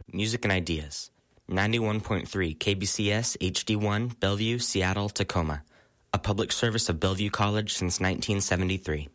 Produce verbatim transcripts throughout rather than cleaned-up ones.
music and ideas. ninety-one point three K B C S H D one, Bellevue, Seattle, Tacoma. A public service of Bellevue College since nineteen seventy-three.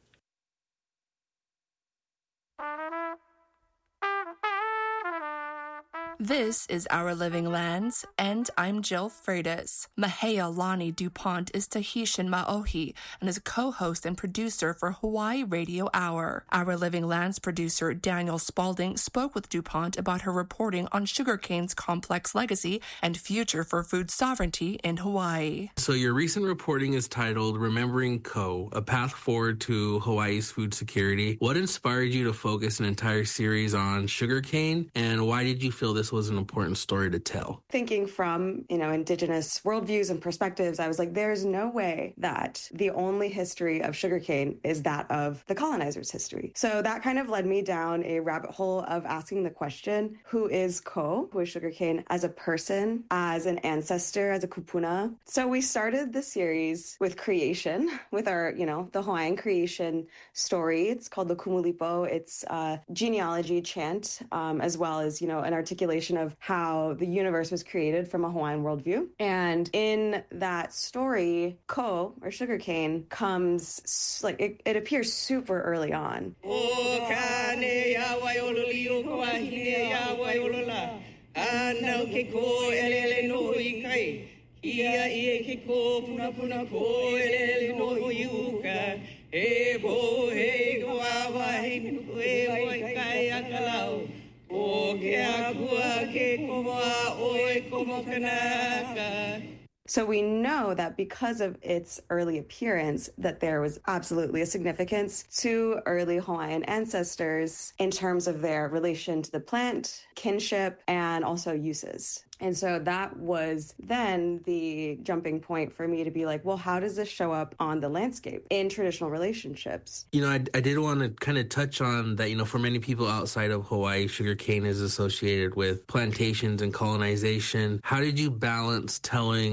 This is Our Living Lands, and I'm Jill Freitas. Mahea Lani DuPont is Tahitian Maohi and is a co-host and producer for Hawaii Radio Hour. Our Living Lands producer Daniel Spalding spoke with DuPont about her reporting on sugarcane's complex legacy and future for food sovereignty in Hawaii. So your recent reporting is titled Remembering Ko, A Path Forward to Hawaii's Food Security. What inspired you to focus an entire series on sugarcane, and why did you feel this was an important story to tell? Thinking from, you know, indigenous worldviews and perspectives, I was like, there's no way that the only history of sugarcane is that of the colonizers' history. So that kind of led me down a rabbit hole of asking the question, who is Ko, who is sugarcane as a person, as an ancestor, as a kupuna? So we started the series with creation, with our, you know, the Hawaiian creation story. It's called the Kumulipo. It's a genealogy chant, um, as well as, you know, an articulation of how the universe was created from a Hawaiian worldview. And in that story, Ko, or sugarcane, comes, like, it, it appears super early on. So we know that because of its early appearance, that there was absolutely a significance to early Hawaiian ancestors in terms of their relation to the plant, kinship, and also uses. And so that was then the jumping point for me to be like, well, how does this show up on the landscape in traditional relationships? You know, I, I did want to kind of touch on that, you know, for many people outside of Hawaii, sugarcane is associated with plantations and colonization. How did you balance telling